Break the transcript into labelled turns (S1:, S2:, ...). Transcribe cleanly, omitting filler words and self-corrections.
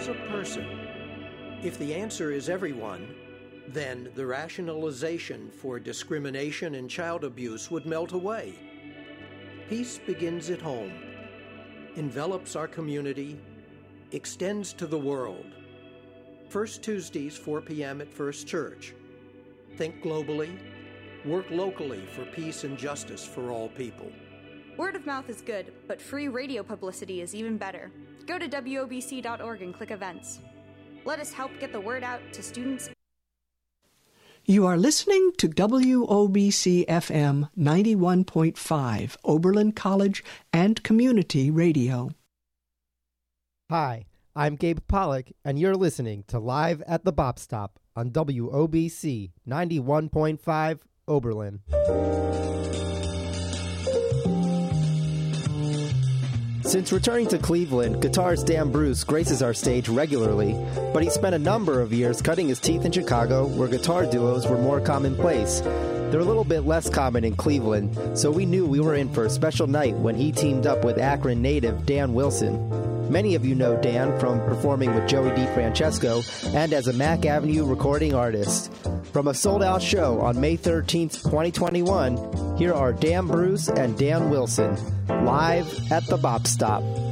S1: is a person? If the answer is everyone, then the rationalization for discrimination and child abuse would melt away. Peace begins at home, envelops our community, extends to the world. First Tuesdays, 4 p.m. at First Church. Think globally, work locally for peace and justice for all people.
S2: Word of mouth is good, but free radio publicity is even better. Go to WOBC.org and click events. Let us help get the word out to students.
S3: You are listening to WOBC FM 91.5, Oberlin College and Community Radio.
S4: Hi, I'm Gabe Pollock, and you're listening to Live at the Bop Stop on WOBC 91.5, Oberlin. Since returning to Cleveland, guitarist Dan Bruce graces our stage regularly, but he spent a number of years cutting his teeth in Chicago, where guitar duos were more commonplace. They're a little bit less common in Cleveland, so we knew we were in for a special night when he teamed up with Akron native Dan Wilson. Many of you know Dan from performing with Joey DeFrancesco and as a Mack Avenue recording artist. From a sold-out show on May 13th, 2021, here are Dan Bruce and Dan Wilson, live at the Bop Stop.